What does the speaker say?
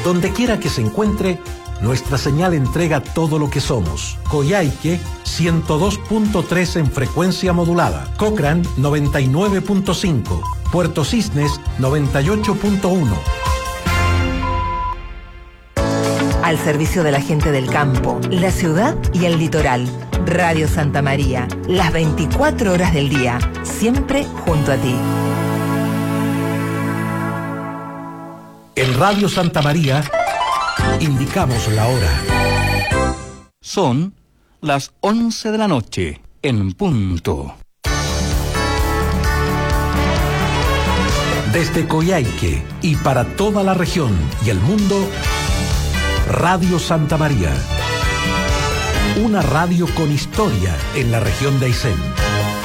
Donde quiera que se encuentre, nuestra señal entrega todo lo que somos. Coyhaique 102.3 en frecuencia modulada, Cochrane 99.5, Puerto Cisnes 98.1. Al servicio de la gente del campo, la ciudad y el litoral. Radio Santa María, las 24 horas del día, siempre junto a ti. En Radio Santa María, indicamos la hora. Son las 11 de la noche, en punto. Desde Coyhaique y para toda la región y el mundo, Radio Santa María. Una radio con historia en la región de Aysén.